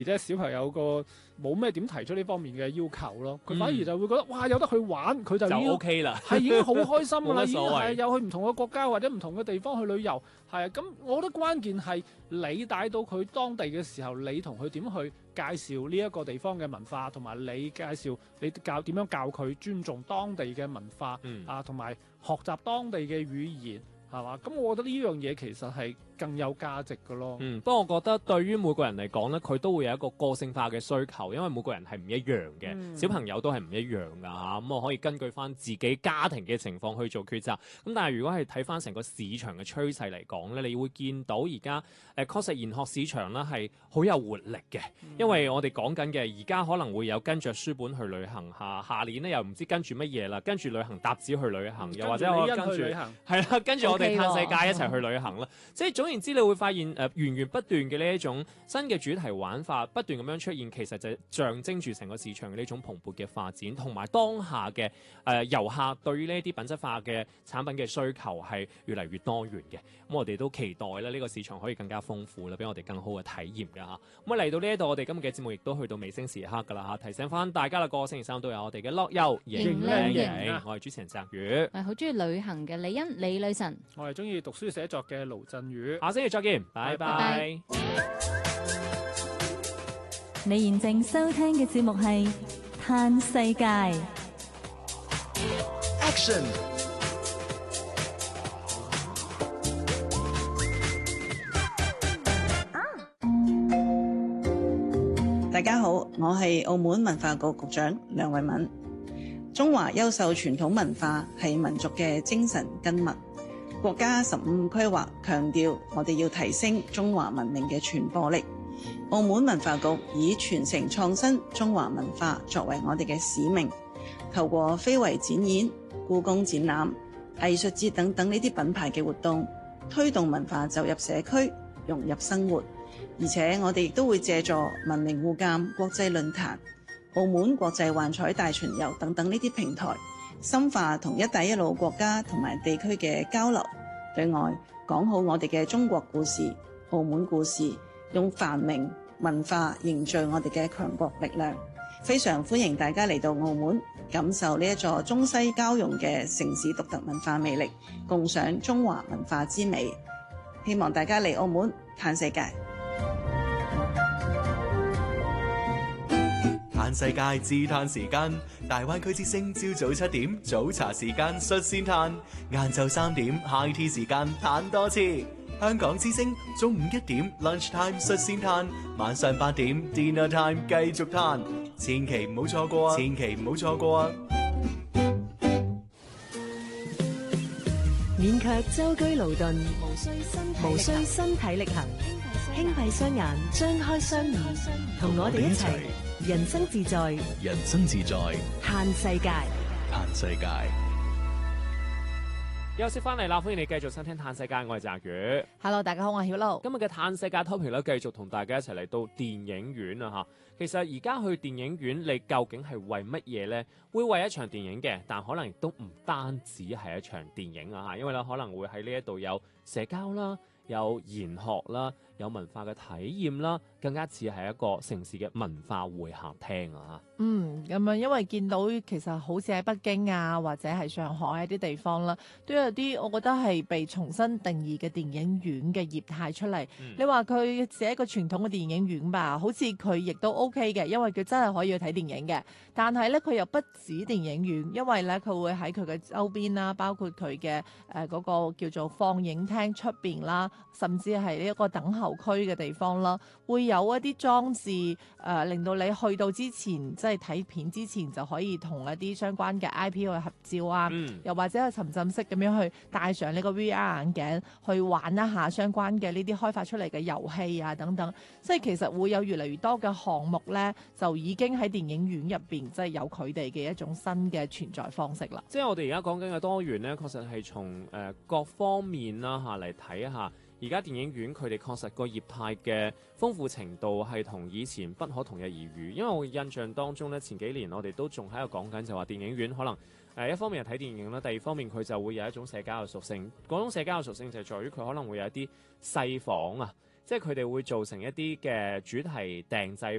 而且小朋友個冇咩點提出呢方面嘅要求咯，佢反而就會覺得哇有得去玩，佢就已經 OK 啦， 係已經好開心㗎啦， 冇乜已經所謂係有去唔同嘅國家或者唔同嘅地方去旅遊，係啊，咁我覺得關鍵係你帶到佢當地嘅時候，你同佢點去介紹呢一個地方嘅文化，同埋你介紹你點樣教佢尊重當地嘅文化，同埋學習當地嘅語言。係嘛？咁我覺得呢樣嘢其實係更有價值嘅咯。 不過我覺得對於每個人嚟講咧，佢都會有一個個性化嘅需求，因為每個人係唔一樣嘅，小朋友都係唔一樣㗎嚇。咁我可以根據翻自己家庭嘅情況去做抉擇。咁但係如果係睇翻成個市場嘅趨勢嚟講咧，你會見到而家確實研學市場咧係好有活力嘅，因為我哋講緊嘅而家可能會有跟着書本去旅行下年咧又唔知跟住乜嘢啦，跟住旅行搭子去旅行，又或者我跟住係啦，跟住我哋嘆世界一齊去旅行啦。即係總言之，你會發現源源不斷嘅呢一種新嘅主題玩法不斷咁樣出現，其實就象徵住成個市場嘅呢種蓬勃嘅發展，同埋當下嘅遊客對於呢啲品質化嘅產品嘅需求係越嚟越多元嘅。咁我哋都期待咧呢個市場可以更加豐富啦，俾我哋更好嘅體驗㗎嚇。咁嚟到呢一度，我哋今日嘅節目亦都去到尾聲時刻㗎啦嚇。提醒翻大家啦，個星期三都有我哋嘅樂遊型靚型， 我係主持人澤宇， 我係好中意旅行嘅李欣李女神， 我係中意讀書寫作嘅盧振宇。 下星期再見，拜拜。 你現正收聽嘅節目係《嘆世界》。 Action！ 大家好，我係澳門文化局局長梁慧敏。中華優秀傳統文化係民族嘅精神根脈。國家15規劃強調，我哋要提升中華文明嘅傳播力。澳門文化局以傳承創新中華文化作為我哋嘅使命，透過非遺展演、故宮展覽、藝術節等等呢啲品牌嘅活動，推動文化走入社區，融入生活。而且我哋亦都會借助文明互鑑國際論壇、澳門國際幻彩大巡遊等等呢啲平台，深化同一帶一路國家同埋地區嘅交流，對外講好我哋嘅中國故事、澳門故事，用繁榮文化凝聚我哋嘅強國力量。非常歡迎大家嚟到澳門，感受呢一座中西交融嘅城市獨特文化魅力，共賞中華文化之美。希望大家嚟澳門嘆世界。 嘆世界自嘆時間，大灣區之聲朝早7點早茶時間率先嘆，晏晝3點 high tea 時間嘆多次。香港之聲中午1點 lunch time 率先嘆，晚上8點 dinner time 繼續嘆，千祈唔好錯過啊！千祈唔好錯過啊！ 免卻舟車勞頓，無需身體力行，輕閉雙眼，張開雙耳，同我哋一齊人生自在， 人生自在， 嘆世界， 嘆世界。 休息翻嚟啦，歡迎你繼續收聽《嘆世界》，我係澤宇。 Hello， 大家好，我係曉露。 今日嘅《嘆世界》topic 咧，繼續同大家一齊嚟到電影院啊嚇。其實而家去電影院，你究竟係為乜嘢呢？會為一場電影嘅，但可能亦都唔單止係一場電影啊嚇，因為咧可能會喺呢一度有社交啦，有研學啦，有文化嘅體驗啦，更加似係一個城市嘅文化會客廳啊嚇。 咁樣，因為見到其實好似喺北京啊，或者係上海一啲地方啦，都有啲我覺得係被重新定義嘅電影院嘅業態出嚟。你話佢係一個傳統嘅電影院吧，好似佢亦都 OK 嘅，因為佢真係可以去睇電影嘅。但係咧，佢又不止電影院，因為咧佢會喺佢嘅周邊啦，包括佢嘅嗰個叫做放映廳出邊啦，甚至係呢一個等候區嘅地方啦，會有一啲裝置令到你去到之前即係睇片之前就可以同一啲相關嘅 IP 去合照啊，又或者去沉浸式咁樣去戴上呢個 VR 眼鏡去玩一下相關嘅呢啲開發出嚟嘅遊戲啊等等，即係其實會有越嚟越多嘅項目咧，就已經喺電影院入邊即係有佢哋嘅一種新嘅存在方式啦。 即係我哋而家講緊嘅多元咧，確實係從各方面啦嚇嚟睇一下。而家電影院佢哋確實個業態嘅豐富程度係同以前不可同日而語，因為我印象當中咧，前幾年我哋都仲喺度講緊就話電影院可能一方面係睇電影啦，第二方面佢就會有一種社交嘅屬性。嗰種社交嘅屬性就係在於佢可能會有一啲細房啊。 即係佢哋會做成一啲嘅主題訂製